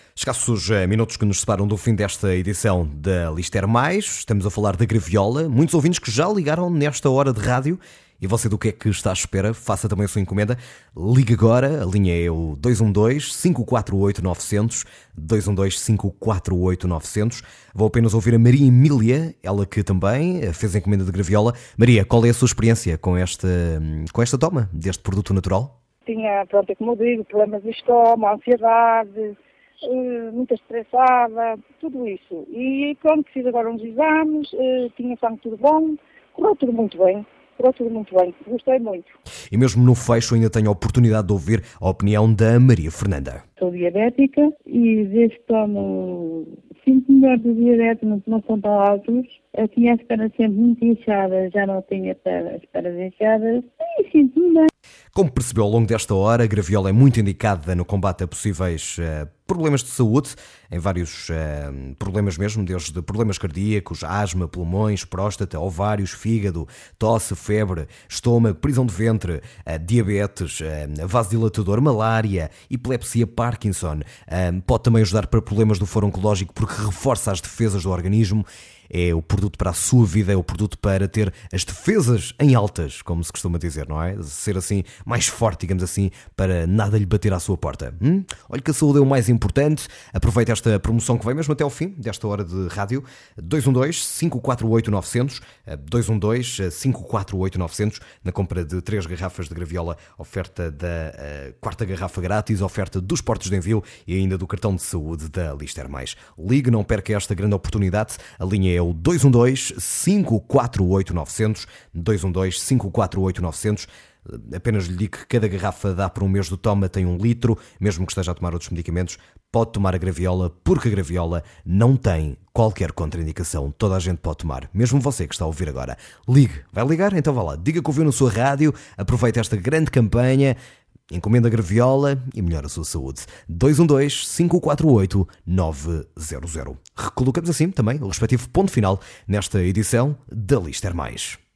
Escassos minutos que nos separam do fim desta edição da Lister Mais. Estamos a falar da graviola. Muitos ouvintes que já ligaram nesta hora de rádio. E você do que é que está à espera? Faça também a sua encomenda. Ligue agora. A linha é o 212-548-900. 212-548-900. Vou apenas ouvir a Maria Emília, ela que também fez a encomenda de graviola. Maria, qual é a sua experiência com esta toma deste produto natural? Tinha, pronto, como eu digo, problemas de estômago, ansiedade, muito estressada, tudo isso. E pronto, fiz agora uns exames, tinha sangue tudo bom, correu tudo muito bem, gostei muito. E mesmo no fecho ainda tenho a oportunidade de ouvir a opinião da Maria Fernanda. Sou diabética e desde que tomo 5 melhores de diabetes, não são tão altos. Eu tinha as pernas sempre muito inchadas, já não tenho as pernas inchadas e sinto-me bem. Como percebeu ao longo desta hora, a graviola é muito indicada no combate a possíveis problemas de saúde, em vários problemas mesmo, desde problemas cardíacos, asma, pulmões, próstata, ovários, fígado, tosse, febre, estômago, prisão de ventre, diabetes, vasodilatador, malária, epilepsia, Parkinson. Pode também ajudar para problemas do foro oncológico porque reforça as defesas do organismo. É o produto para a sua vida, é o produto para ter as defesas em altas, como se costuma dizer, não é? Ser assim, mais forte, digamos assim, para nada lhe bater à sua porta. Olha que a saúde é o mais importante. Aproveite esta promoção que vem mesmo até ao fim desta hora de rádio. 212-548-900, 212-548-900, na compra de 3 garrafas de graviola, oferta da 4ª garrafa grátis, oferta dos portos de envio e ainda do cartão de saúde da Lister Mais. Ligue, não perca esta grande oportunidade. A linha é o 212-548-900, 212-548-900. Apenas lhe digo que cada garrafa dá por um mês do toma, tem 1 litro, mesmo que esteja a tomar outros medicamentos, pode tomar a graviola, porque a graviola não tem qualquer contraindicação. Toda a gente pode tomar, mesmo você que está a ouvir agora. Ligue, vai ligar? Então vá lá, diga que ouviu na sua rádio, aproveite esta grande campanha, encomenda a graviola e melhora a sua saúde. 212-548-900. Recolocamos assim também o respectivo ponto final nesta edição da Lister Mais.